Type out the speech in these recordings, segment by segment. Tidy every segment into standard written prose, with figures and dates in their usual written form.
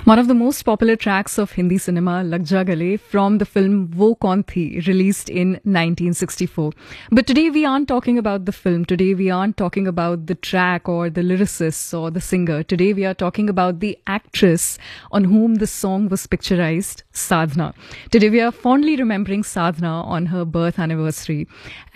One of the most popular tracks of Hindi cinema, Lag Ja Gale, from the film Wo Kaun Thi, released in 1964. But today we aren't talking about the film. Today we aren't talking about the track or the lyricist or the singer. Today we are talking about the actress on whom the song was picturized, Sadhna. Today we are fondly remembering Sadhna on her birth anniversary.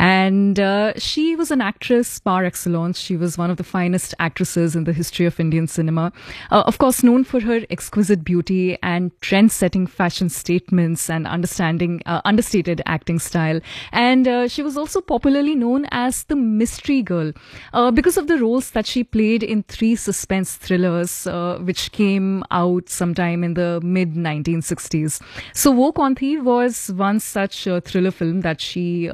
And she was an actress par excellence. She was one of the finest actresses in the history of Indian cinema. Of course, known for her exquisite beauty and trend-setting fashion statements and understated acting style. And she was also popularly known as the mystery girl because of the roles that she played in 3 suspense thrillers, which came out sometime in the mid-1960s. So Wo Kaun Thi was one such thriller film that she,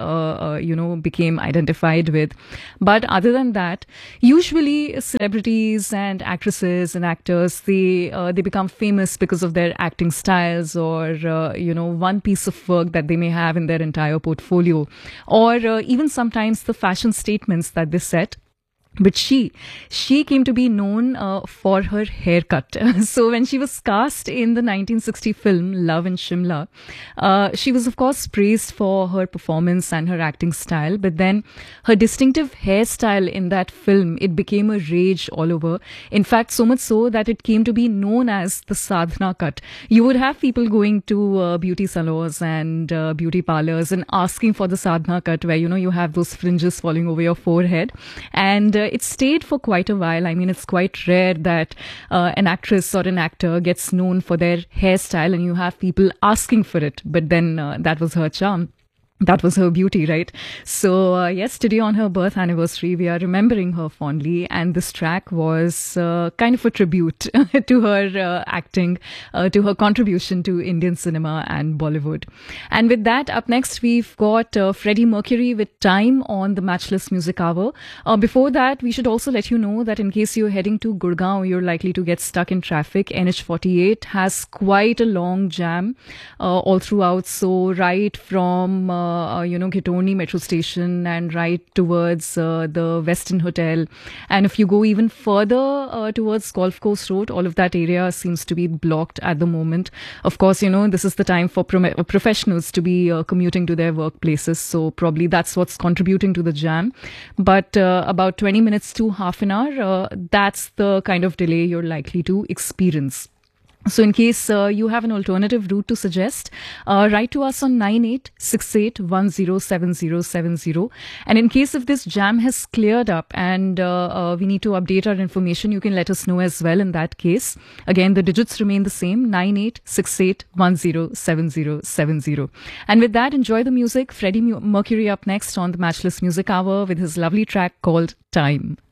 became identified with. But other than that, usually celebrities and actresses and actors, they become famous because of their acting styles or, one piece of work that they may have in their entire portfolio, or even sometimes the fashion statements that they set. But she came to be known for her haircut. So when she was cast in the 1960 film Love in Shimla, she was of course praised for her performance and her acting style. But then her distinctive hairstyle in that film, it became a rage all over. In fact, so much so that it came to be known as the Sadhna cut. You would have people going to beauty salons and beauty parlors and asking for the Sadhna cut, where you have those fringes falling over your forehead. And it stayed for quite a while. I mean, it's quite rare that an actress or an actor gets known for their hairstyle and you have people asking for it. But then that was her charm. That was her beauty, right? So, yes, today on her birth anniversary, we are remembering her fondly. And this track was kind of a tribute to her acting, to her contribution to Indian cinema and Bollywood. And with that, up next, we've got Freddie Mercury with Time on the Matchless Music Hour. Before that, we should also let you know that in case you're heading to Gurgaon, you're likely to get stuck in traffic. NH48 has quite a long jam all throughout. So, right from Ghitorni metro station and right towards the Westin Hotel. And if you go even further towards Golf Course Road, all of that area seems to be blocked at the moment. Of course, this is the time for professionals to be commuting to their workplaces. So probably that's what's contributing to the jam. But about 20 minutes to half an hour, that's the kind of delay you're likely to experience. So in case you have an alternative route to suggest, write to us on 9868107070. And in case if this jam has cleared up and we need to update our information, you can let us know as well in that case. Again, the digits remain the same, 9868107070. And with that, enjoy the music. Freddie Mercury up next on the Matchless Music Hour with his lovely track called Time.